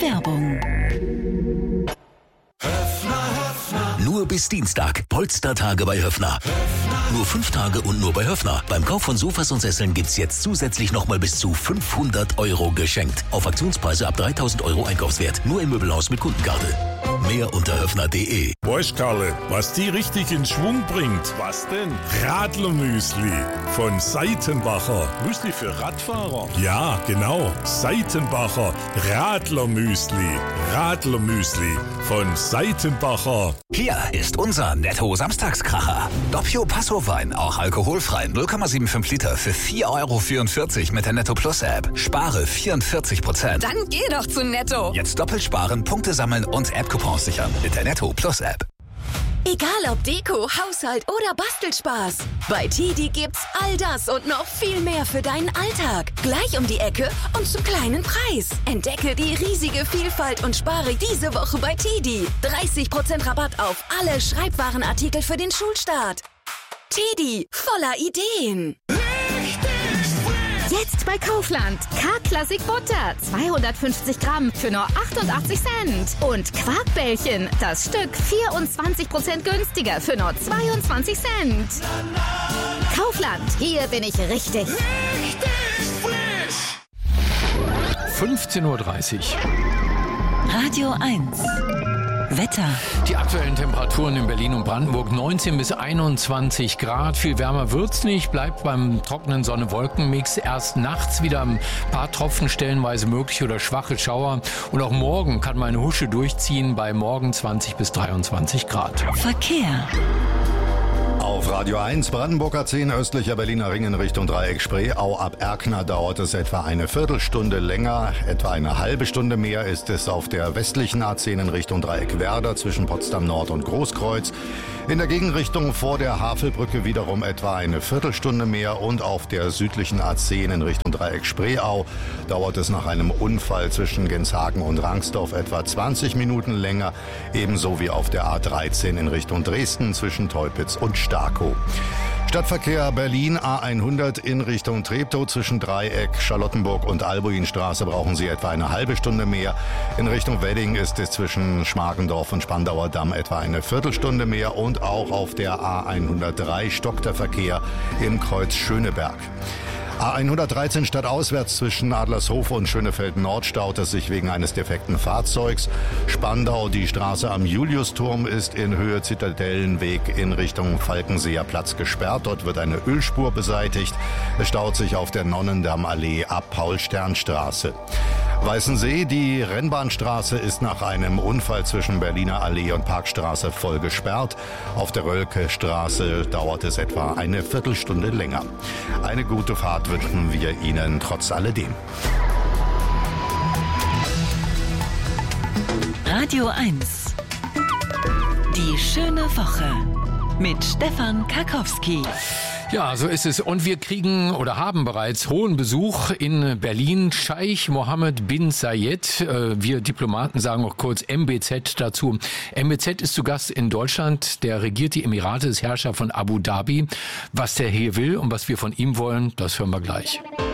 Werbung. Nur bis Dienstag. Polstertage bei Höffner. Nur 5 Tage und nur bei Höffner. Beim Kauf von Sofas und Sesseln gibt's jetzt zusätzlich nochmal bis zu 500 € geschenkt. Auf Aktionspreise ab 3.000 € Einkaufswert. Nur im Möbelhaus mit Kundenkarte. Mehr unter höffner.de. Weißt, Karle, was die richtig in Schwung bringt? Was denn? Radlermüsli von Seitenbacher. Müsli für Radfahrer? Ja, genau. Seitenbacher Radlermüsli. Radlermüsli von Seitenbacher. Hier ist unser Netto-Samstagskracher. Doppio Passo-Wein, auch alkoholfrei, 0,75 Liter für 4,44 € mit der Netto Plus App. Spare 44%. Dann geh doch zu Netto. Jetzt doppelt sparen, Punkte sammeln und App-Coupons sichern mit der Netto Plus App. Egal ob Deko, Haushalt oder Bastelspaß. Bei TIDI gibt's all das und noch viel mehr für deinen Alltag. Gleich um die Ecke und zum kleinen Preis. Entdecke die riesige Vielfalt und spare diese Woche bei TIDI. 30% Rabatt auf alle Schreibwarenartikel für den Schulstart. TIDI, voller Ideen. Jetzt bei Kaufland. K-Klassik Butter, 250 Gramm für nur 88 Cent. Und Quarkbällchen, das Stück 24% günstiger für nur 22 Cent. Kaufland, hier bin ich richtig. 15:30 Uhr. Radio 1. Wetter. Die aktuellen Temperaturen in Berlin und Brandenburg 19 bis 21 Grad. Viel wärmer wird's nicht. Bleibt beim trockenen Sonne-Wolken-Mix. Erst nachts wieder ein paar Tropfen stellenweise möglich oder schwache Schauer. Und auch morgen kann mal eine Husche durchziehen bei morgen 20 bis 23 Grad. Verkehr. Auf Radio 1 Brandenburger 10 östlicher Berliner Ring in Richtung Dreieck Spreeau ab Erkner dauert es etwa eine Viertelstunde länger. Etwa eine halbe Stunde mehr ist es auf der westlichen A10 in Richtung Dreieck Werder zwischen Potsdam Nord und Großkreuz. In der Gegenrichtung vor der Havelbrücke wiederum etwa eine Viertelstunde mehr und auf der südlichen A10 in Richtung Dreieck Spreeau dauert es nach einem Unfall zwischen Genshagen und Rangsdorf etwa 20 Minuten länger. Ebenso wie auf der A13 in Richtung Dresden zwischen Teupitz und Starkow. Stadtverkehr Berlin A100 in Richtung Treptow zwischen Dreieck, Charlottenburg und Albuinstraße brauchen Sie etwa eine halbe Stunde mehr. In Richtung Wedding ist es zwischen Schmargendorf und Spandauer Damm etwa eine Viertelstunde mehr und auch auf der A103 stockt der Verkehr im Kreuz Schöneberg. A113 stadtauswärts zwischen Adlershof und Schönefeld Nord staut es sich wegen eines defekten Fahrzeugs. Spandau, die Straße am Juliusturm ist in Höhe Zitadellenweg in Richtung Falkenseer Platz gesperrt. Dort wird eine Ölspur beseitigt. Es staut sich auf der Nonnendammallee ab Paul-Stern-Straße. Weißensee, die Rennbahnstraße ist nach einem Unfall zwischen Berliner Allee und Parkstraße voll gesperrt. Auf der Rölke-Straße dauert es etwa eine Viertelstunde länger. Eine gute Fahrt wünschen wir Ihnen trotz alledem. Radio 1. Die schöne Woche mit Stefan Karkowski. Ja, so ist es. Und wir kriegen oder haben bereits hohen Besuch in Berlin. Scheich Mohammed bin Zayed. Wir Diplomaten sagen auch kurz MBZ dazu. MBZ ist zu Gast in Deutschland. Der regiert die Emirate, ist Herrscher von Abu Dhabi. Was der hier will und was wir von ihm wollen, das hören wir gleich.